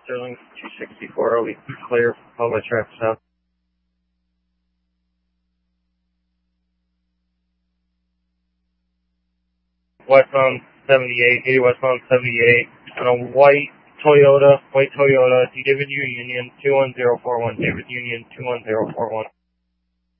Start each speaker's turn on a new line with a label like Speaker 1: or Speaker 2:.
Speaker 1: Sterling 264, are we clear for public traffic south? Westbound 78, 80 westbound 78, on a white Toyota, DW Union 21041, David Union 21041.